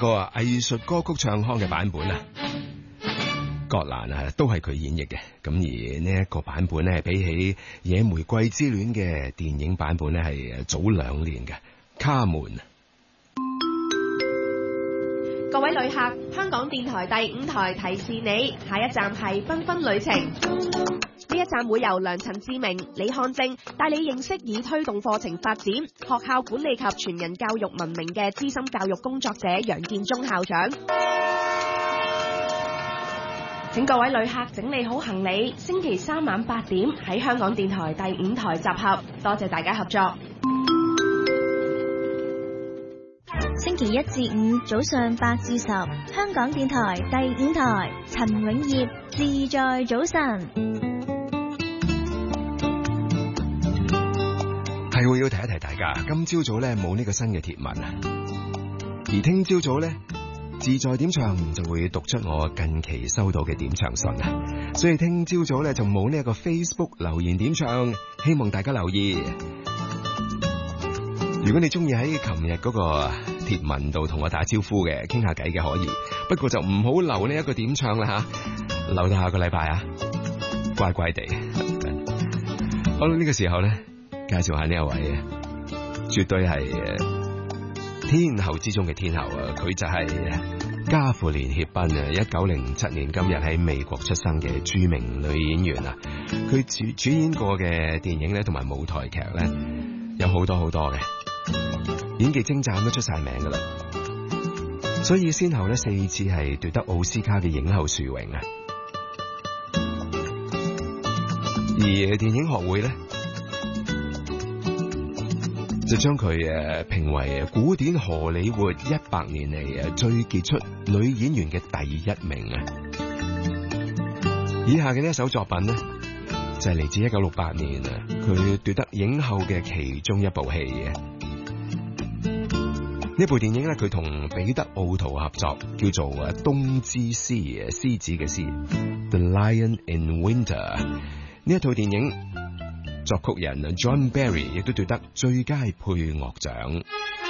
個藝術歌曲唱腔嘅版本啊，葛蘭啊都係佢演繹嘅。咁而呢一個版本咧，比起《野玫瑰之戀》嘅電影版本咧，係早2年嘅。卡門。 各位旅客，香港電台第5台提示你，下一站係繽紛旅程。呢一站會由梁陳志明、李漢正帶你認識以推動課程發展、學校管理及全人教育聞名嘅資深教育工作者楊建忠校長。請各位旅客整理好行李，星期3晚8點喺香港電台第5台集合。多謝大家合作。 星期1至5早上8至10，香港電台第5台，陳永業自在早晨。 係會要提一提大家，今朝早咧冇呢個新嘅貼文啊，而聽朝早咧自在點唱就會讀出我近期收到嘅點唱信啊，所以聽朝早咧就冇呢一個 Facebook 留言點唱，希望大家留意。如果你中意喺琴日嗰個貼文度同我打招呼嘅，傾下偈嘅可以，不過就唔好留呢一個點唱啦吓，留到下個禮拜啊，乖乖地。好啦，呢個時候咧，介紹下呢一位，絕對係天后之中嘅天后啊！佢就係嘉芙蓮協賓啊，1907年今日喺美國出生嘅著名女演員啊。佢主演過嘅電影咧，同埋舞台劇咧，有好多嘅。演技精湛都出晒名噶啦，所以先後咧4次係奪得奧斯卡嘅影后殊榮啊。而電影學會咧就將佢評為古典荷里活100年嚟最傑出女演員嘅第1名啊。以下嘅呢一首作品呢，就係嚟自1968年啊，佢奪得影后嘅其中一部戲嘅。呢部電影咧，佢同彼得奧圖合作，叫做《冬之獅》，獅子嘅獅，《The Lion in Winter》。呢一套電影作曲人 John Barry 亦都奪得最佳配樂獎。